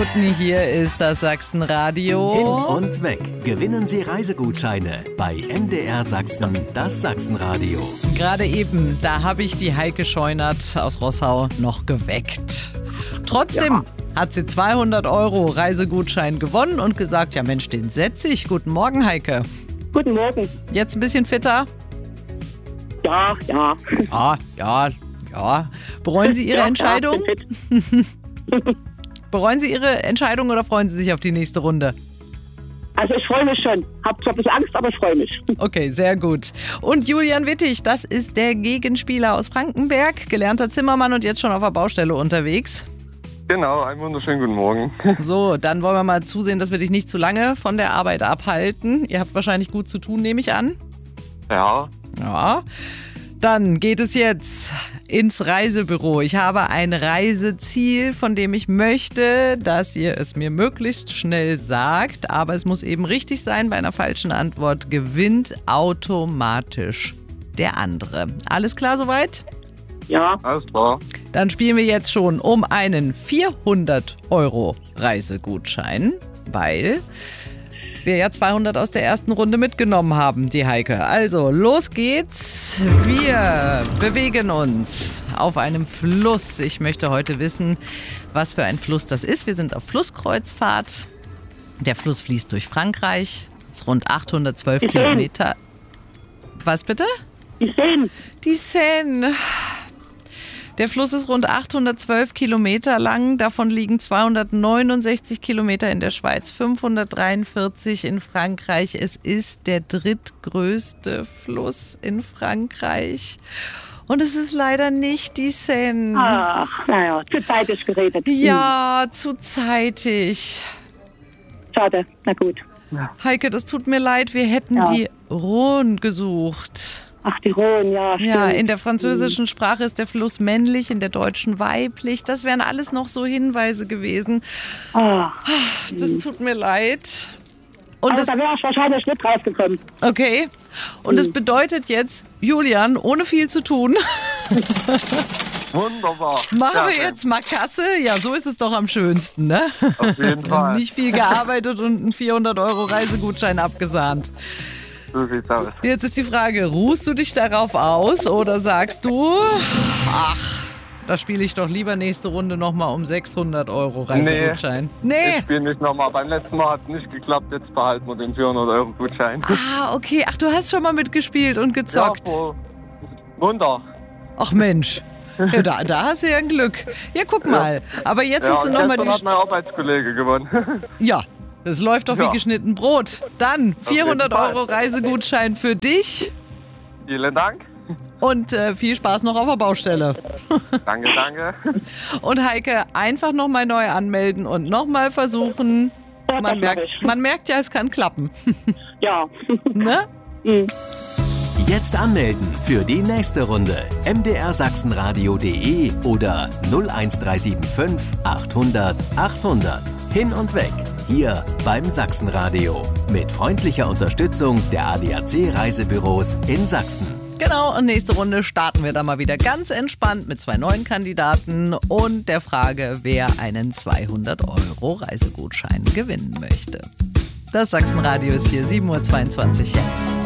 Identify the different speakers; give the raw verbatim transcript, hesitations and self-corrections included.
Speaker 1: Minuten. Hier ist das Sachsenradio.
Speaker 2: Hin und weg. Gewinnen Sie Reisegutscheine bei M D R Sachsen, das Sachsenradio.
Speaker 1: Gerade eben, da habe ich die Heike Scheunert aus Rossau noch geweckt. Trotzdem ja. hat sie zweihundert Euro Reisegutschein gewonnen und gesagt, ja Mensch, den setze ich. Guten Morgen, Heike.
Speaker 3: Guten Morgen.
Speaker 1: Jetzt ein bisschen fitter?
Speaker 3: Ja, ja.
Speaker 1: Ja, ja, ja. Bereuen Sie Ihre
Speaker 3: ja,
Speaker 1: Entscheidung?
Speaker 3: Ja, bin fit.
Speaker 1: Bereuen Sie Ihre Entscheidung oder freuen Sie sich auf die nächste Runde?
Speaker 3: Also ich freue mich schon. Hab zwar ein bisschen Angst, aber ich freue mich.
Speaker 1: Okay, sehr gut. Und Julian Wittig, das ist der Gegenspieler aus Frankenberg, gelernter Zimmermann und jetzt schon auf der Baustelle unterwegs.
Speaker 4: Genau, einen wunderschönen guten Morgen.
Speaker 1: So, dann wollen wir mal zusehen, dass wir dich nicht zu lange von der Arbeit abhalten. Ihr habt wahrscheinlich gut zu tun, nehme ich an.
Speaker 4: Ja.
Speaker 1: Ja. Dann geht es jetzt ins Reisebüro. Ich habe ein Reiseziel, von dem ich möchte, dass ihr es mir möglichst schnell sagt. Aber es muss eben richtig sein. Bei einer falschen Antwort gewinnt automatisch der andere. Alles klar soweit?
Speaker 3: Ja.
Speaker 4: Alles klar.
Speaker 1: Dann spielen wir jetzt schon um einen vierhundert Euro Reisegutschein, weil wir ja zweihundert aus der ersten Runde mitgenommen haben, die Heike. Also, los geht's. Wir bewegen uns auf einem Fluss. Ich möchte heute wissen, was für ein Fluss das ist. Wir sind auf Flusskreuzfahrt. Der Fluss fließt durch Frankreich. Ist rund achthundertzwölf
Speaker 3: Die
Speaker 1: Kilometer. Was bitte?
Speaker 3: Die Seine.
Speaker 1: Die Seine. Der Fluss ist rund achthundertzwölf Kilometer lang, davon liegen zweihundertneunundsechzig Kilometer in der Schweiz, fünfhundertdreiundvierzig in Frankreich. Es ist der drittgrößte Fluss in Frankreich und es ist leider nicht die Seine.
Speaker 3: Ach, naja, zu zeitig geredet.
Speaker 1: Ja, zu zeitig.
Speaker 3: Schade, na gut.
Speaker 1: Heike, das tut mir leid, wir hätten
Speaker 3: Ja.
Speaker 1: die Rhône gesucht.
Speaker 3: Ach, die Rhône, ja, stimmt.
Speaker 1: Ja, in der französischen Sprache ist der Fluss männlich, in der deutschen weiblich. Das wären alles noch so Hinweise gewesen.
Speaker 3: Ah,
Speaker 1: Das tut mir leid. Und
Speaker 3: aber
Speaker 1: das,
Speaker 3: da wäre ich wahrscheinlich nicht rausgekommen.
Speaker 1: okay. Und es bedeutet jetzt, Julian, ohne viel zu tun,
Speaker 4: Wunderbar.
Speaker 1: machen wir
Speaker 4: Sehr
Speaker 1: jetzt mal Kasse. Ja, so ist es doch am schönsten, ne?
Speaker 4: schön. Auf jeden Fall.
Speaker 1: Nicht viel gearbeitet und einen vierhundert Euro Reisegutschein abgesahnt.
Speaker 4: So sieht's aus.
Speaker 1: Jetzt ist die Frage, ruhst du dich darauf aus oder sagst du, ach, da spiele ich doch lieber nächste Runde nochmal um sechshundert Euro Reisegutschein? Nee.
Speaker 4: Ich spiele nicht nochmal. Beim letzten Mal hat es nicht geklappt. Jetzt behalten wir den vierhundert Euro Gutschein.
Speaker 1: Ah, okay. Ach, du hast schon mal mitgespielt und gezockt.
Speaker 4: Ja, vor Wunder.
Speaker 1: Ach Mensch. Ja, da, da hast du ja ein Glück. Ja, guck mal. Aber jetzt
Speaker 4: Ja,
Speaker 1: hast du
Speaker 4: und
Speaker 1: nochmal
Speaker 4: gestern hat
Speaker 1: die...
Speaker 4: mein Arbeitskollege gewonnen.
Speaker 1: Ja, es läuft doch wie
Speaker 4: Ja.
Speaker 1: geschnitten Brot. Dann vierhundert
Speaker 4: Fall.
Speaker 1: Euro Reisegutschein für dich
Speaker 4: Vielen Dank.
Speaker 1: und äh, viel Spaß noch auf der Baustelle.
Speaker 4: Danke, danke.
Speaker 1: Und Heike, einfach nochmal neu anmelden und nochmal versuchen.
Speaker 3: Ja,
Speaker 1: Man
Speaker 3: das mach
Speaker 1: merkt,
Speaker 3: ich.
Speaker 1: man merkt ja, es kann klappen.
Speaker 3: Ja.
Speaker 1: Ne?
Speaker 3: Mhm.
Speaker 2: Jetzt anmelden für die nächste Runde. m d r sachsenradio punkt de oder null eins drei sieben fünf achthundert achthundert. Hin und weg. Hier beim Sachsenradio. Mit freundlicher Unterstützung der A D A C Reisebüros in Sachsen.
Speaker 1: Genau, und nächste Runde starten wir dann mal wieder ganz entspannt mit zwei neuen Kandidaten und der Frage, wer einen zweihundert Euro Reisegutschein gewinnen möchte. Das Sachsenradio ist hier, sieben Uhr zweiundzwanzig jetzt.